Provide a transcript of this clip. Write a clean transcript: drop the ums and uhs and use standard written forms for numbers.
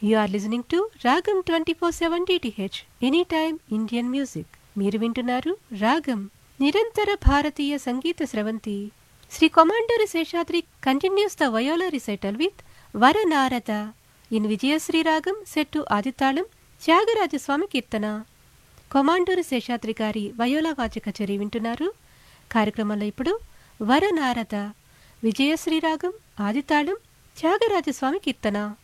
You are listening to Ragam 24/7 DTH Anytime Indian Music. మీరు వింటున్నారు రాగం నిరంతర భారతీయ సంగీత స్రవంతి. Shri Komanduri Seshadri continuous the viola recital with వరనారద in Vijayasri రాగం సెట్టు ఆదితాళం త్యాగరాజస్వామి కీర్తన. కొమాండూరి శేషాద్రి గారి వయోలా వాద్య కచేరీ వింటున్నారు. కార్యక్రమంలో ఇప్పుడు వరనారద విజయశ్రీ రాగం ఆదితాళం త్యాగరాజస్వామి కీర్తన.